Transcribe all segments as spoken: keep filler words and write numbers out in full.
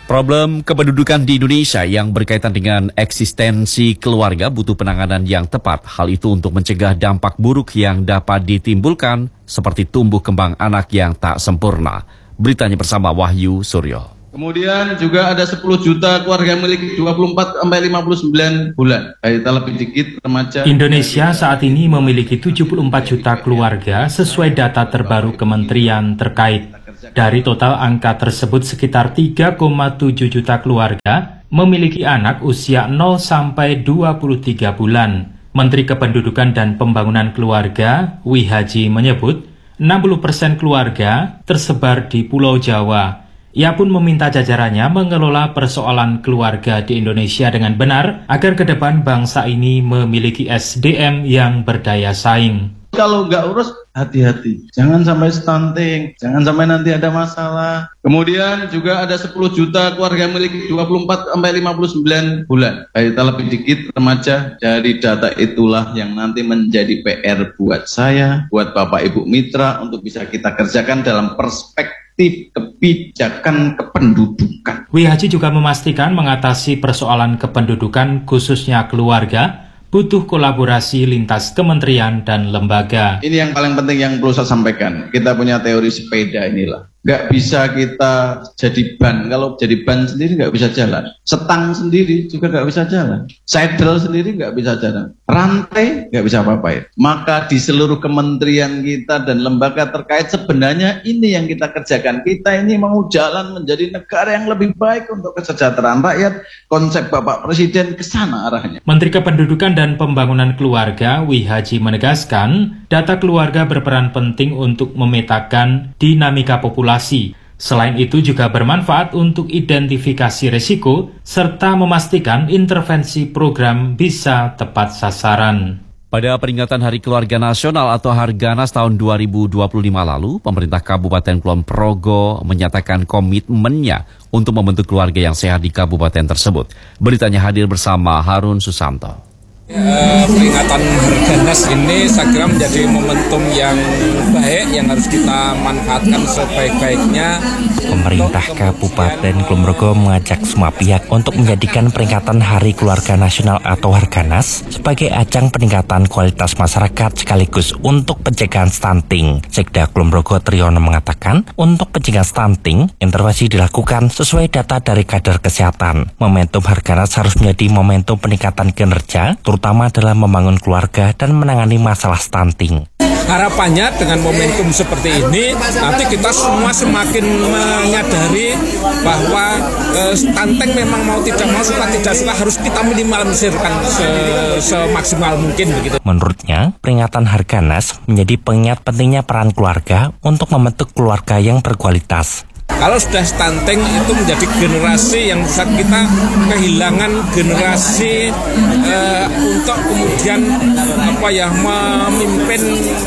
Problem kependudukan di Indonesia yang berkaitan dengan eksistensi keluarga butuh penanganan yang tepat. Hal itu untuk mencegah dampak buruk yang dapat ditimbulkan seperti tumbuh kembang anak yang tak sempurna. Beritanya bersama Wahyu Suryo. Kemudian juga ada sepuluh juta keluarga memiliki dua puluh empat sampai lima puluh sembilan bulan. Kita lebih dikit remaja. Indonesia saat ini memiliki tujuh puluh empat juta keluarga sesuai data terbaru kementerian terkait. Dari total angka tersebut sekitar tiga koma tujuh juta keluarga memiliki anak usia nol sampai dua puluh tiga bulan. Menteri Kependudukan dan Pembangunan Keluarga, Wihaji menyebut enam puluh persen keluarga tersebar di Pulau Jawa. Ia pun meminta jajarannya mengelola persoalan keluarga di Indonesia dengan benar agar ke depan bangsa ini memiliki S D M yang berdaya saing. Kalau nggak urus, hati-hati. Jangan sampai stunting, jangan sampai nanti ada masalah. Kemudian juga ada sepuluh juta keluarga memiliki dua puluh empat sampai lima puluh sembilan bulan. Kita lebih dikit remaja. Dari data itulah yang nanti menjadi P R buat saya, buat Bapak Ibu Mitra untuk bisa kita kerjakan dalam perspektif kebijakan kependudukan. Wihaji juga memastikan mengatasi persoalan kependudukan khususnya keluarga butuh kolaborasi lintas kementerian dan lembaga. Ini yang paling penting yang perlu saya sampaikan. Kita punya teori sepeda inilah. Nggak bisa kita jadi ban. Kalau jadi ban sendiri nggak bisa jalan. Setang sendiri juga nggak bisa jalan. Saddle sendiri nggak bisa jalan. Rantai nggak bisa apa-apain. Maka di seluruh kementerian kita dan lembaga terkait sebenarnya ini yang kita kerjakan. Kita ini mau jalan menjadi negara yang lebih baik untuk kesejahteraan rakyat. Konsep Bapak Presiden ke sana arahnya. Menteri Kependudukan dan Pembangunan Keluarga, Wihaji menegaskan, data keluarga berperan penting untuk memetakan dinamika populasi. Selain itu juga bermanfaat untuk identifikasi risiko serta memastikan intervensi program bisa tepat sasaran. Pada peringatan Hari Keluarga Nasional atau Harganas tahun dua ribu dua puluh lima lalu, pemerintah Kabupaten Kulon Progo menyatakan komitmennya untuk membentuk keluarga yang sehat di kabupaten tersebut. Beritanya hadir bersama Harun Susanto. Uh, peringatan Harganas ini saya kira menjadi momentum yang baik yang harus kita manfaatkan sebaik-baiknya. Pemerintah Kabupaten Kulon Progo mengajak semua pihak untuk menjadikan peringatan Hari Keluarga Nasional atau Harganas sebagai ajang peningkatan kualitas masyarakat sekaligus untuk pencegahan stunting. Sekda Kulon Progo Triyono mengatakan, untuk pencegahan stunting, intervensi dilakukan sesuai data dari kader kesehatan. Momentum Harganas harus menjadi momentum peningkatan kinerja, terutama dalam membangun keluarga dan menangani masalah stunting. Harapannya dengan momentum seperti ini, nanti kita semua semakin menyadari bahwa e, stunting memang mau tidak mau, suka tidak suka harus kita minimalisirkan se semaksimal mungkin begitu. Menurutnya, peringatan Harganas menjadi pengingat pentingnya peran keluarga untuk membentuk keluarga yang berkualitas. Kalau sudah stunting itu menjadi generasi yang bisa kita kehilangan generasi uh, untuk kemudian apa ya memimpin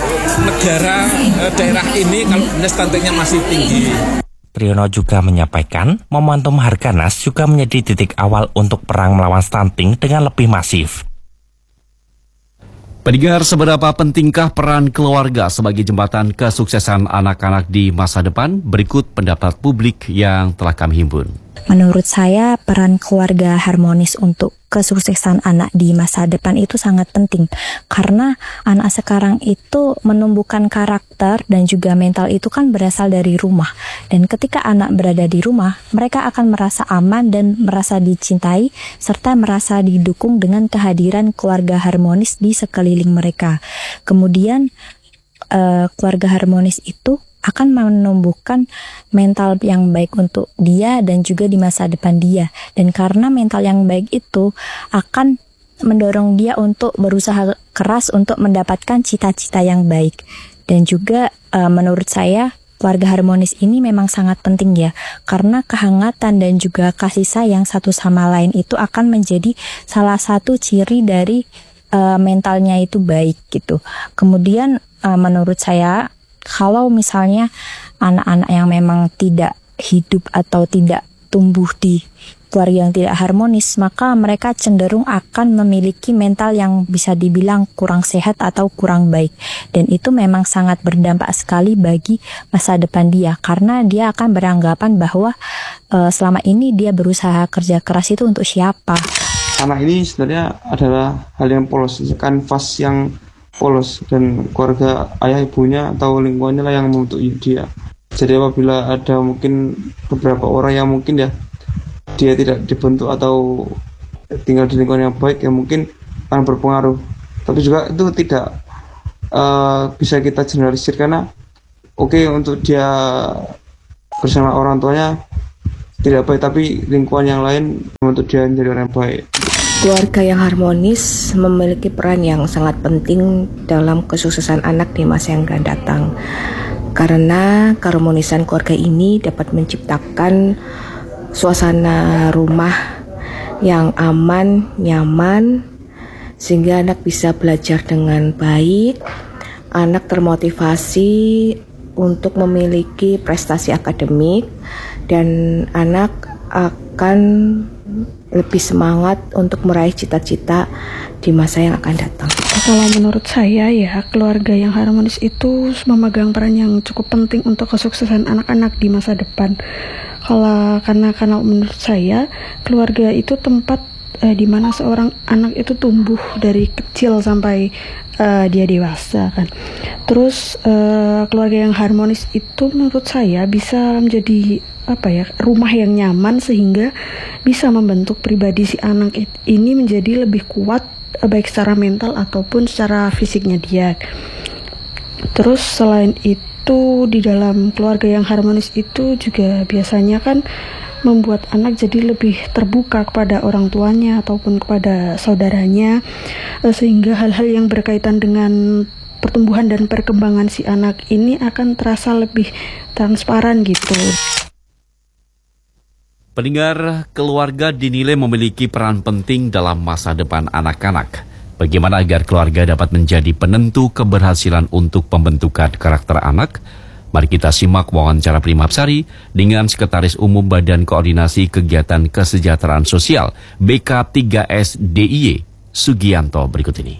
negara uh, daerah ini kalau stuntingnya masih tinggi. Triyono juga menyampaikan momentum Harganas juga menjadi titik awal untuk perang melawan stunting dengan lebih masif. Pendengar, seberapa pentingkah peran keluarga sebagai jembatan kesuksesan anak-anak di masa depan? Berikut pendapat publik yang telah kami himpun. Menurut saya, peran keluarga harmonis untuk kesuksesan anak di masa depan itu sangat penting. Karena anak sekarang itu menumbuhkan karakter dan juga mental itu kan berasal dari rumah. Dan ketika anak berada di rumah, mereka akan merasa aman dan merasa dicintai, serta merasa didukung dengan kehadiran keluarga harmonis di sekeliling mereka. Kemudian, uh, keluarga harmonis itu akan menumbuhkan mental yang baik untuk dia dan juga di masa depan dia. Dan karena mental yang baik itu akan mendorong dia untuk berusaha keras untuk mendapatkan cita-cita yang baik. Dan juga e, menurut saya keluarga harmonis ini memang sangat penting ya. Karena kehangatan dan juga kasih sayang satu sama lain itu akan menjadi salah satu ciri dari e, mentalnya itu baik gitu. Kemudian e, menurut saya, kalau misalnya anak-anak yang memang tidak hidup atau tidak tumbuh di keluarga yang tidak harmonis, maka mereka cenderung akan memiliki mental yang bisa dibilang kurang sehat atau kurang baik. Dan itu memang sangat berdampak sekali bagi masa depan dia, karena dia akan beranggapan bahwa uh, selama ini dia berusaha kerja keras itu untuk siapa. Anak ini sebenarnya adalah hal yang polos, kanvas yang polos, dan keluarga ayah ibunya atau lingkungannya lah yang membentuk dia. Jadi apabila ada mungkin beberapa orang yang mungkin ya dia tidak dibentuk atau tinggal di lingkungan yang baik, ya mungkin akan berpengaruh. Tapi juga itu tidak uh, bisa kita generalisir, karena oke okay, untuk dia bersama orang tuanya tidak baik, tapi lingkungan yang lain membentuk dia menjadi orang yang baik. Keluarga yang harmonis memiliki peran yang sangat penting dalam kesuksesan anak di masa yang akan datang. Karena keharmonisan keluarga ini dapat menciptakan suasana rumah yang aman, nyaman, sehingga anak bisa belajar dengan baik, anak termotivasi untuk memiliki prestasi akademik, dan anak akan lebih semangat untuk meraih cita-cita di masa yang akan datang. Kalau menurut saya ya, keluarga yang harmonis itu memegang peran yang cukup penting untuk kesuksesan anak-anak di masa depan. Kalau karena karena menurut saya, keluarga itu tempat eh, di mana seorang anak itu tumbuh dari kecil sampai eh, dia dewasa kan. Terus eh, keluarga yang harmonis itu menurut saya bisa menjadi apa ya, rumah yang nyaman, sehingga bisa membentuk pribadi si anak ini menjadi lebih kuat, baik secara mental ataupun secara fisiknya dia. Terus selain itu, di dalam keluarga yang harmonis itu juga biasanya kan membuat anak jadi lebih terbuka kepada orang tuanya ataupun kepada saudaranya, sehingga hal-hal yang berkaitan dengan pertumbuhan dan perkembangan si anak ini akan terasa lebih transparan gitu. Pendengar, keluarga dinilai memiliki peran penting dalam masa depan anak-anak. Bagaimana agar keluarga dapat menjadi penentu keberhasilan untuk pembentukan karakter anak? Mari kita simak wawancara Prima Absari dengan Sekretaris Umum Badan Koordinasi Kegiatan Kesejahteraan Sosial B K tiga S D I Y, Sugianto, berikut ini.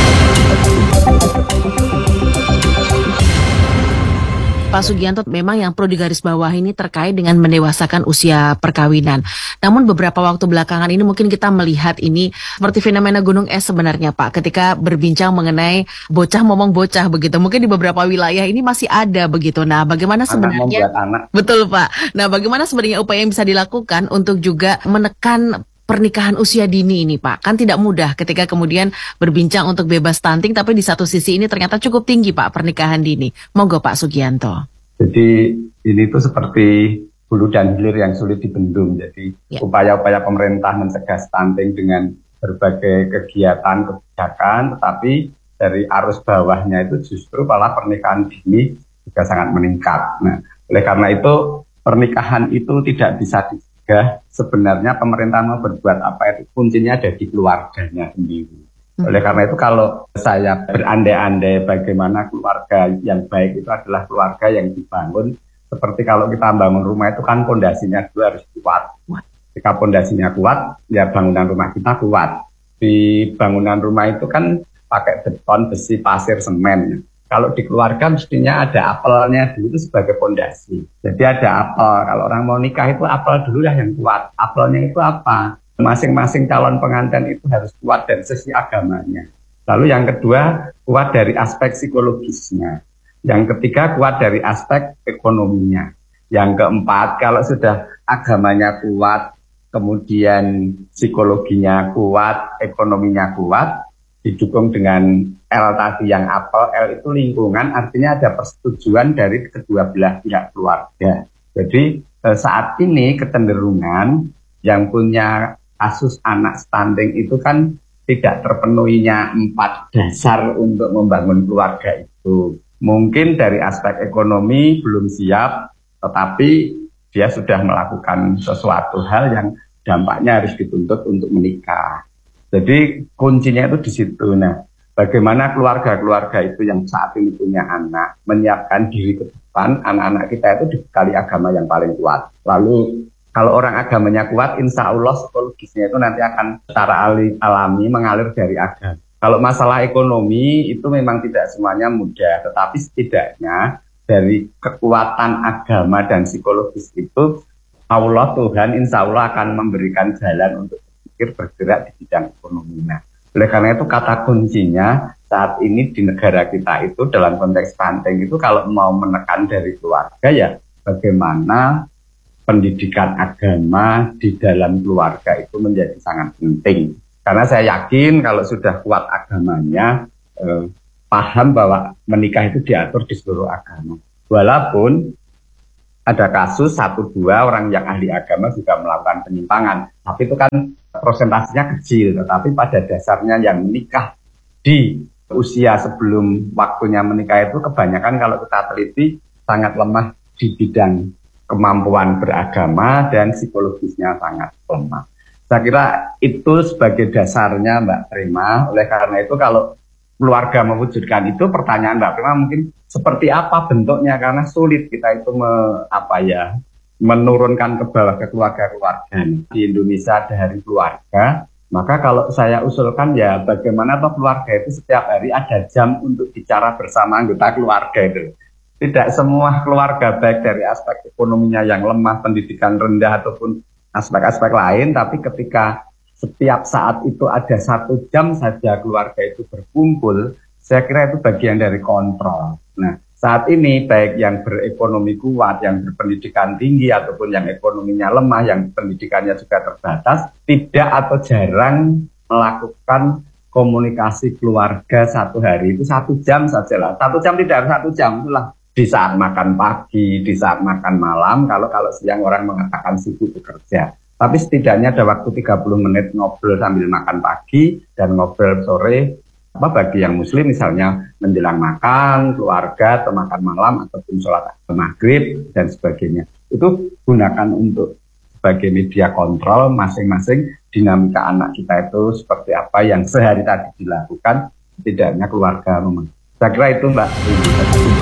Pak Sugianto, memang yang perlu digarisbawahi ini terkait dengan mendewasakan usia perkawinan. Namun beberapa waktu belakangan ini mungkin kita melihat ini seperti fenomena gunung es sebenarnya Pak, ketika berbincang mengenai bocah ngomong bocah begitu. Mungkin di beberapa wilayah ini masih ada begitu. Nah, bagaimana sebenarnya? Anak anak. Betul Pak. Nah, bagaimana sebenarnya upaya yang bisa dilakukan untuk juga menekan pernikahan usia dini ini Pak? Kan tidak mudah ketika kemudian berbincang untuk bebas stunting, tapi di satu sisi ini ternyata cukup tinggi Pak pernikahan dini. Monggo Pak Sugianto. Jadi ini tuh seperti hulu dan hilir yang sulit dibendung. Jadi ya. upaya-upaya pemerintah mencegah stunting dengan berbagai kegiatan, kebijakan, tetapi dari arus bawahnya itu justru malah pernikahan dini juga sangat meningkat. Nah, oleh karena itu pernikahan itu tidak bisa dicegah. Sebenarnya pemerintah mau berbuat apa itu kuncinya ada di keluarganya sendiri. Hmm. Oleh karena itu kalau saya berandai-andai bagaimana keluarga yang baik itu adalah keluarga yang dibangun. Seperti kalau kita bangun rumah itu kan pondasinya dulu harus kuat. Jika pondasinya kuat, ya bangunan rumah kita kuat. Di bangunan rumah itu kan pakai beton, besi, pasir, semen. Kalau di keluarga mestinya ada apelnya dulu itu sebagai pondasi. Jadi ada apel. Kalau orang mau nikah itu apel dulu lah yang kuat. Apelnya itu apa? Masing-masing calon pengantin itu harus kuat dari sisi agamanya. Lalu yang kedua, kuat dari aspek psikologisnya. Yang ketiga, kuat dari aspek ekonominya. Yang keempat, kalau sudah agamanya kuat, kemudian psikologinya kuat, ekonominya kuat, didukung dengan L tadi yang apel, L itu lingkungan, artinya ada persetujuan dari kedua belah pihak keluarga. Jadi saat ini kecenderungan yang punya kasus anak stunting itu kan tidak terpenuhinya empat dasar untuk membangun keluarga itu. Mungkin dari aspek ekonomi belum siap, tetapi dia sudah melakukan sesuatu hal yang dampaknya harus dituntut untuk menikah. Jadi kuncinya itu di situ. Nah, bagaimana keluarga-keluarga itu yang saat ini punya anak menyiapkan diri ke depan, anak-anak kita itu dibekali agama yang paling kuat. Lalu kalau orang agamanya kuat, insya Allah psikologisnya itu nanti akan secara alami mengalir dari agama. Kalau masalah ekonomi itu memang tidak semuanya mudah, tetapi setidaknya dari kekuatan agama dan psikologis itu Allah Tuhan insya Allah akan memberikan jalan untuk berpikir bergerak di bidang ekonomi. Nah, oleh karena itu kata kuncinya saat ini di negara kita itu dalam konteks stunting itu kalau mau menekan dari keluarga ya bagaimana pendidikan agama di dalam keluarga itu menjadi sangat penting. Karena saya yakin kalau sudah kuat agamanya, eh, paham bahwa menikah itu diatur di seluruh agama. Walaupun ada kasus satu dua orang yang ahli agama juga melakukan penyimpangan, tapi itu kan prosentasenya kecil. Tetapi pada dasarnya yang menikah di usia sebelum waktunya menikah itu kebanyakan kalau kita teliti sangat lemah di bidang kemampuan beragama dan psikologisnya sangat lemah. Saya kira itu sebagai dasarnya Mbak Prima. Oleh karena itu kalau keluarga mewujudkan itu, pertanyaan Mbak Prima mungkin seperti apa bentuknya, karena sulit kita itu me, apa ya menurunkan ke bawah ke keluarga-keluarga. Di Indonesia ada hari keluarga, maka kalau saya usulkan ya bagaimana toh keluarga itu setiap hari ada jam untuk bicara bersama anggota keluarga itu. Tidak semua keluarga baik dari aspek ekonominya yang lemah, pendidikan rendah ataupun aspek-aspek lain, tapi ketika setiap saat itu ada satu jam saja keluarga itu berkumpul, saya kira itu bagian dari kontrol. Nah, saat ini baik yang berekonomi kuat, yang berpendidikan tinggi, ataupun yang ekonominya lemah, yang pendidikannya juga terbatas, tidak atau jarang melakukan komunikasi keluarga satu hari itu satu jam saja lah. Satu jam tidak harus satu jam, itulah di saat makan pagi, di saat makan malam, kalau kalau siang orang mengatakan sibuk bekerja. Tapi setidaknya ada waktu tiga puluh menit ngobrol sambil makan pagi dan ngobrol sore. Apa bagi yang muslim misalnya menjelang makan, keluarga, atau makan malam, ataupun sholat maghrib, dan sebagainya. Itu gunakan untuk sebagai media kontrol masing-masing dinamika anak kita itu seperti apa yang sehari tadi dilakukan, setidaknya keluarga memang. Saya kira itu Mbak.